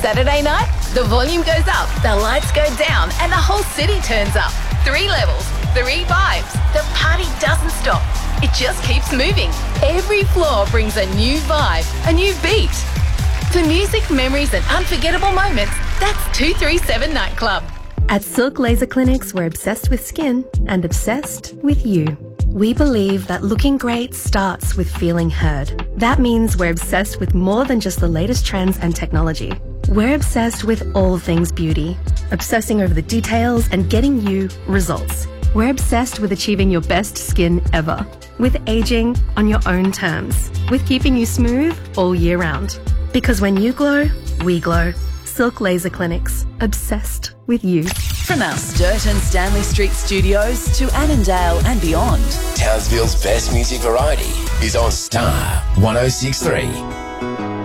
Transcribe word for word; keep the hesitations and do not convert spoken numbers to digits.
Saturday night, the volume goes up, the lights go down, and the whole city turns up. Three levels, three vibes. The party doesn't stop. It just keeps moving. Every floor brings a new vibe, a new beat. For music, memories, and unforgettable moments, that's two three seven Nightclub. At Silk Laser Clinics, we're obsessed with skin and obsessed with you. We believe that looking great starts with feeling heard. That means we're obsessed with more than just the latest trends and technology. We're obsessed with all things beauty, obsessing over the details and getting you results. We're obsessed with achieving your best skin ever, with aging on your own terms, with keeping you smooth all year round. Because when you glow, we glow. Silk Laser Clinics, obsessed with you. From our Sturt and Stanley Street studios to Annandale and beyond, Townsville's best music variety is on Star one oh six point three.